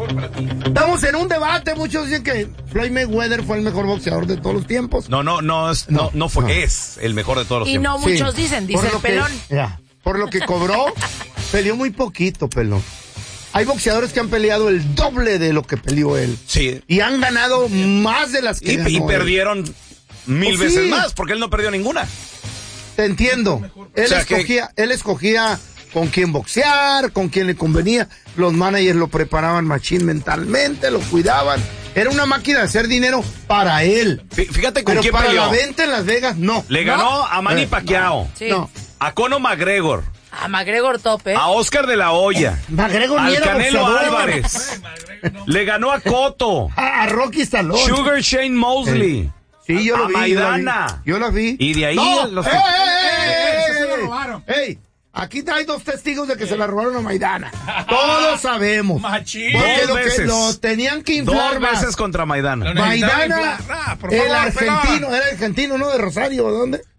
mejor para ti? Estamos en un debate, muchos dicen que Floyd Mayweather fue el mejor boxeador de todos los tiempos. No fue, es el mejor de todos los Y tiempos. no muchos dicen, dice el pelón. Por lo que cobró, peleó muy poquito, pelón. Hay boxeadores que han peleado el doble de lo que peleó él. Sí. Y han ganado más de las que ganó Y él. perdieron 1000 Pues veces sí. más, porque él no perdió ninguna. Te entiendo. Él escogía con quién boxear, con quién le convenía. Los managers lo preparaban machín mentalmente, lo cuidaban. Era una máquina de hacer dinero para él. Fíjate con Pero quién para peleó. la venta en Las Vegas, no. Le ganó a Manny Pacquiao. Sí. No. A Conor McGregor. A McGregor Tope. A Oscar de la Hoya. McGregor ni Al era Canelo boxeador. Álvarez. Le ganó a Cotto. A Rocky Stallone. Sugar Shane Mosley. Sí, yo lo a vi. Maidana. Yo la vi. Y de ahí los que... Eso se lo robaron. ¡Ey! Aquí hay 2 testigos de que se la robaron a Maidana. Todos sabemos. Machín. Porque Dos veces. lo tenían que inflar 2 más. veces contra Maidana. Lo necesitaba Maidana, inflar. Por el favor, argentino, pelón. era argentino, ¿no? De Rosario, ¿de dónde?